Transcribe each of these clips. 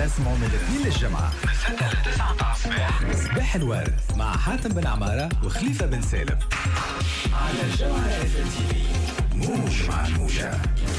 اسمعوا من الاثنين للجمعة من 6 ل 9 الصباح صباح الورد مع حاتم بن عمارة وخليفة بن سالم على الجمعة FMTV. موج مع الموجة.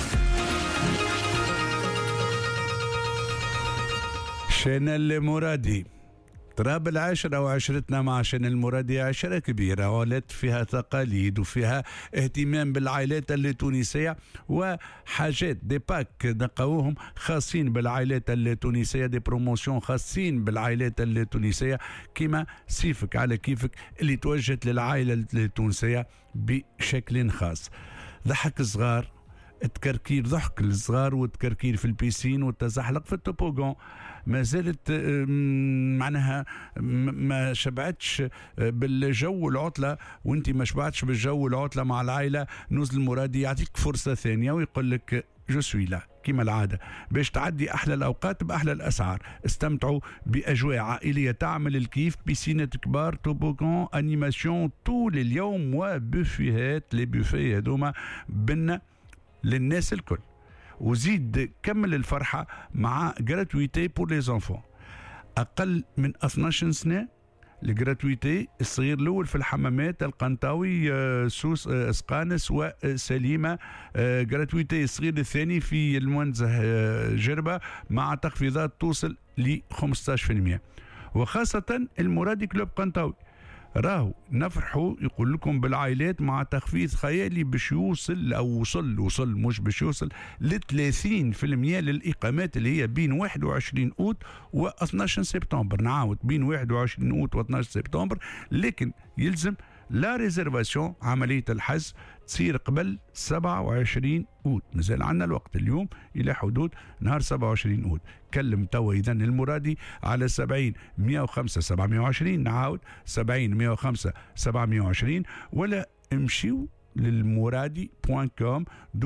شنل المرادي تراب العشرة وعشرتنا مع شن المرادي عشرة كبيرة ولات فيها تقاليد وفيها اهتمام بالعائلات التونسية وحاجات دي باك نلقاوهم خاصين بالعائلات التونسية، دي بروموشن خاصين بالعائلات التونسية كما سيفك على كيفك اللي توجهت للعائلة التونسية بشكل خاص. ضحك صغار، التكركير ضحك الصغار والتكركير في البيسين والتزحلق في التوبوغون ما زالت معناها ما شبعتش بالجو العطلة، وانت ما شبعتش بالجو العطلة مع العائلة. نزل المرادي يعطيك فرصة ثانية ويقول لك جو سوي لا كما العادة باش تعدي أحلى الأوقات بأحلى الأسعار. استمتعوا بأجواء عائلية تعمل الكيف، بيسينات كبار، توبوغون، أنيماسيون طول اليوم وبوفيهات. لي بوفيه هذوما بنا للناس الكل، وزيد كمل الفرحة مع جراتويتي بور لي زونفون أقل من 12 سنة. الجراتويتي الصغير الأول في الحمامات القنطاوي سوس اسقانس وسليمة، جراتويتي الصغير الثاني في المنزه جربة مع تخفيضات توصل ل 15%، وخاصة المرادي كلوب قنطاوي راهو نفرحوا يقول لكم بالعائلات مع تخفيض خيالي باش يوصل او وصل مش باش يوصل ل 30% للاقامات اللي هي بين 21 اوت و 12 سبتمبر. نعاود بين 21 اوت و 12 سبتمبر، لكن يلزم لا ريزرفاسيون، عملية الحجز تصير قبل 27 أوت. مازال عندنا الوقت اليوم إلى حدود نهار 27 أوت. كلم توا إذن المرادي على 70 105 720، نعاود 70 105 720، ولا امشيو للمرادي.com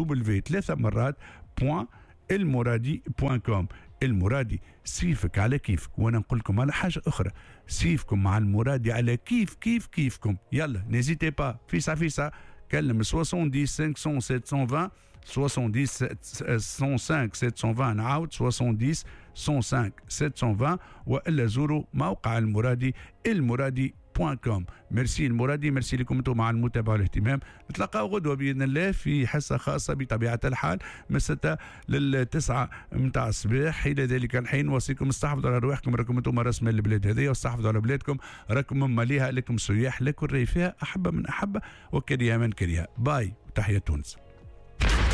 المرادي.com. المرادي سيفك على كيفك. وانا نقول لكم على حاجه اخرى، سيفكم مع المرادي على كيفكم. يلا نيزيتي با فيسا كلم 70 500 720 70 105 720، نعاود 70 105 720، والا زوروا موقع المرادي.com. ميرسي المرادي، ميرسي لكم انتم مع المتابعه والاهتمام. نتلاقاو غدوه باذن الله في حصه خاصه بطبيعه الحال من 6 ل 9 متاع الصباح. الى ذلك الحين وصيكم استحفظوا على رواحكم، راكم انتم رسم البلاد هذه، واستحفظوا على بلادكم، راكم مماليها، لكم سياح، لكم ريفها، احبه من احبه وكريهه من كريهه. باي، تحيه تونس.